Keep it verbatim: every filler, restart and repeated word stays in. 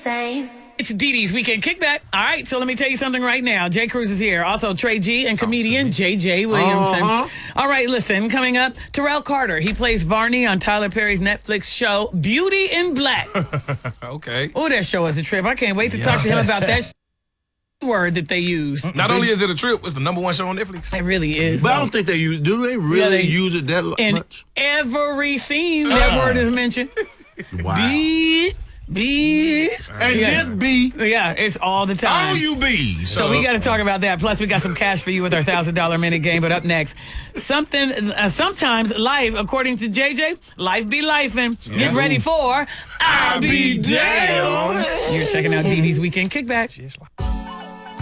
same. It's Dee Dee's Weekend Kickback. All right, so let me tell you something right now. Jay Cruz is here. Also, Trey G and comedian J J Williamson. Uh-huh. All right, listen, coming up, Terrell Carter. He plays Varney on Tyler Perry's Netflix show, Beauty in Black. Okay. Oh, that show is a trip. I can't wait to talk to him about that word that they use. Not only is it a trip, it's the number one show on Netflix. It really is. But I don't think they use. Do they really Yeah, they- use it that In much? every scene, that Uh. word is mentioned. Wow. Be, be, And yeah. this be Yeah, it's all the time. all you be. So we got to talk about that. Plus, we got some cash for you with our thousand dollar minute game. But up next, something. Uh, sometimes life, according to J J, life be lifing. Get ready for I'll be damned. You're checking out Dee Dee's Weekend Kickback. Just like